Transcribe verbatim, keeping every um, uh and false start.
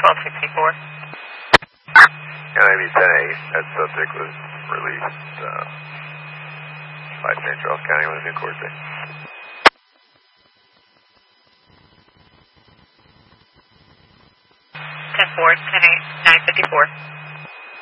twelve sixty-four. County ten eight, that subject was released uh, by Saint Charles County with a new court date. ten four, ten eight, nine fifty-four.